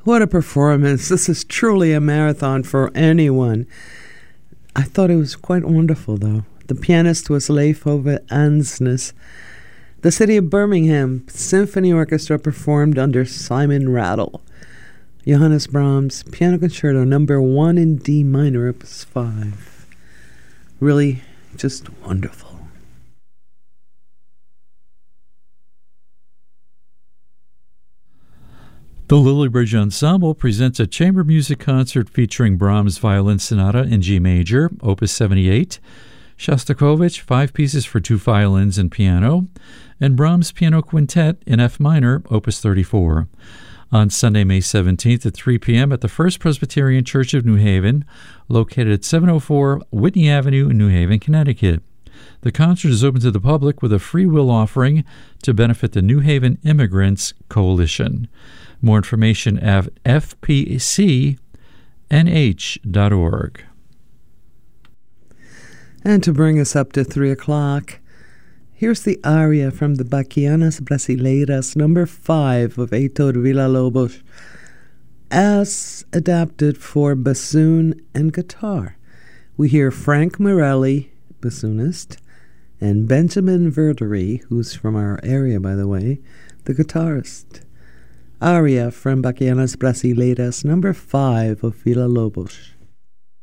What a performance. This is truly a marathon for anyone. I thought it was quite wonderful, though. The pianist was Leif Ove Ansnes. The City of Birmingham Symphony Orchestra performed under Simon Rattle. Johannes Brahms, Piano Concerto number 1 in D minor, Opus 5. Really just wonderful. The Lilliebridge Ensemble presents a chamber music concert featuring Brahms' Violin Sonata in G major, Opus 78, Shostakovich, 5 pieces for 2 violins and piano, and Brahms' Piano Quintet in F minor, Opus 34. On Sunday, May 17th at 3 p.m. at the First Presbyterian Church of New Haven, located at 704 Whitney Avenue in New Haven, Connecticut. The concert is open to the public with a free will offering to benefit the New Haven Immigrants Coalition. More information at fpcnh.org. And to bring us up to 3 o'clock, here's the aria from the Bachianas Brasileiras, number 5 of Heitor Villa-Lobos, as adapted for bassoon and guitar. We hear Frank Morelli, bassoonist, and Benjamin Verdery, who's from our area, by the way, the guitarist. Aria from Bachianas Brasileiras, number 5 of Villa-Lobos.